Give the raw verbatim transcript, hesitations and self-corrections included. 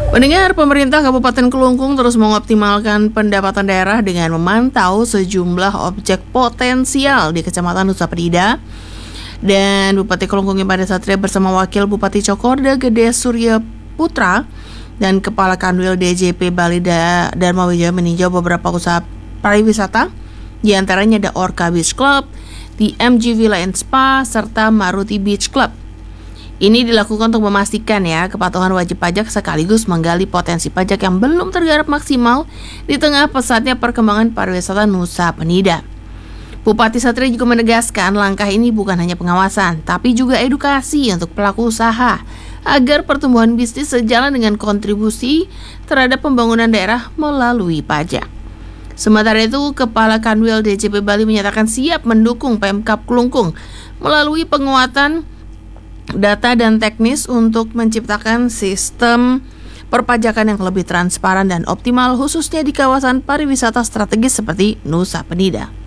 Pendengar, pemerintah Kabupaten Kelungkung terus mengoptimalkan pendapatan daerah dengan memantau sejumlah objek potensial di Kecamatan Nusa Penida. Dan Bupati Kelungkung Imade Satria bersama Wakil Bupati Cokorda Gede Surya Putra dan Kepala Kanwil D J P Bali Dharma Wijaya meninjau beberapa usaha pariwisata. Di antaranya ada Orca Beach Club, The M G Villa and Spa, serta Maruti Beach Club. Ini dilakukan untuk memastikan ya kepatuhan wajib pajak sekaligus menggali potensi pajak yang belum tergarap maksimal di tengah pesatnya perkembangan pariwisata Nusa Penida. Bupati Satria juga menegaskan langkah ini bukan hanya pengawasan, tapi juga edukasi untuk pelaku usaha agar pertumbuhan bisnis sejalan dengan kontribusi terhadap pembangunan daerah melalui pajak. Sementara itu, Kepala Kanwil D J P Bali menyatakan siap mendukung Pemkab Kelungkung melalui penguatan data dan teknis untuk menciptakan sistem perpajakan yang lebih transparan dan optimal khususnya di kawasan pariwisata strategis seperti Nusa Penida.